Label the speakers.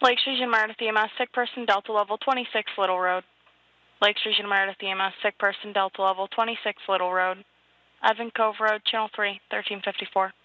Speaker 1: Lake Station Meredith EMS, sick person, Delta level 26 Little Road. Lake Station Meredith EMS, sick person, Delta level 26 Little Road. Evan Cove Road, Channel 3, 1354.